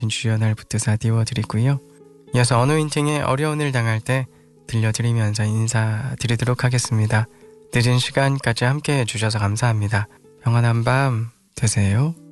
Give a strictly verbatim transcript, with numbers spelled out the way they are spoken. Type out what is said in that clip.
주연을 붙드사 띄워드리고요. 이어서 언어인팅의 어려운 일 당할 때 들려드리면서 인사드리도록 하겠습니다. 늦은 시간까지 함께 해주셔서 감사합니다. 평안한 밤 되세요.